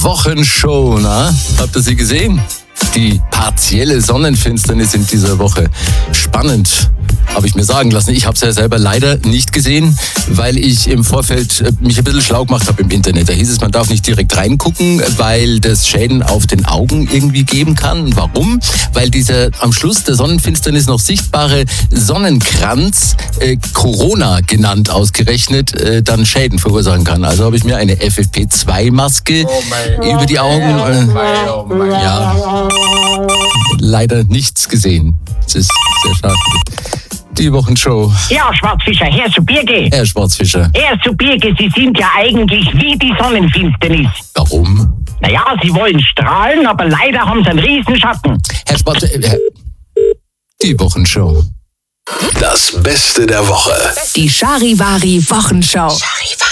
Wochenshow, na? Habt ihr sie gesehen? Die partielle Sonnenfinsternis in dieser Woche. Spannend, habe ich mir sagen lassen. Ich habe es ja selber leider nicht gesehen, weil ich im Vorfeld mich ein bisschen schlau gemacht habe im Internet. Da hieß es, man darf nicht direkt reingucken, weil das Schäden auf den Augen irgendwie geben kann. Warum? Weil dieser am Schluss der Sonnenfinsternis noch sichtbare Sonnenkranz, Corona genannt ausgerechnet, dann Schäden verursachen kann. Also habe ich mir eine FFP2-Maske über die Augen... ja, leider nichts gesehen. Das ist sehr schade. Die Wochenshow. Ja, Schwarzfischer, Herr zu Birge. Herr Schwarzfischer. Herr zu Birge, Sie sind ja eigentlich wie die Sonnenfinsternis. Warum? Naja, Sie wollen strahlen, aber leider haben Sie einen Riesenschatten. Herr Schwarzfischer. Die Wochenshow. Das Beste der Woche. Die Charivari Wochenschau. Charivari.